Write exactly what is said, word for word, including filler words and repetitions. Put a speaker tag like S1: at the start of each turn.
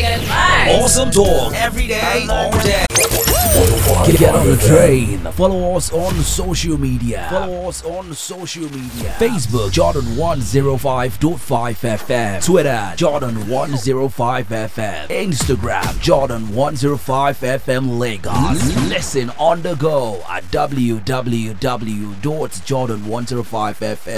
S1: Awesome talk every day, all day. Get on the train. Follow us on social media. Follow us on social media. Facebook Jordan one oh five point five F M. Twitter Jordan one oh five F M. Instagram Jordan one oh five F M Lagos. Listen on the go at w w w dot jordan one oh five f m